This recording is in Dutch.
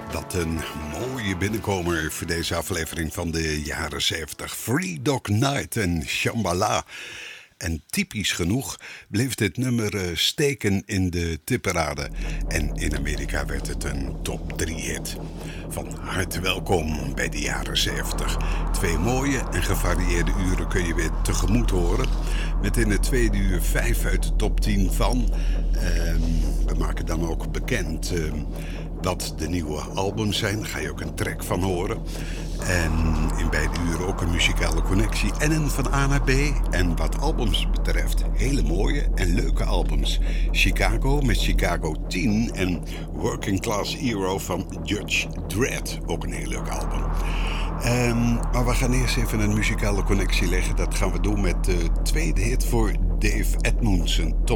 Wat een mooie binnenkomer voor deze aflevering van de jaren 70. Free Dog Night en Shambhala. En typisch genoeg bleef dit nummer steken in de tipparade. En in Amerika werd het een top 3 hit. Van harte welkom bij de jaren 70. 2 mooie en gevarieerde uren kun je weer tegemoet horen. Met in het tweede uur 5 uit de top 10 van. We maken dan ook bekend wat de nieuwe albums zijn. Daar ga je ook een track van horen. En in beide uren ook een muzikale connectie en een van A naar B. En wat albums betreft, hele mooie en leuke albums. Chicago met Chicago 10 en Working Class Hero van Judge Dredd. Ook een heel leuk album. Maar we gaan eerst even een muzikale connectie leggen. Dat gaan we doen met de tweede hit voor Dave Edmunds. Een top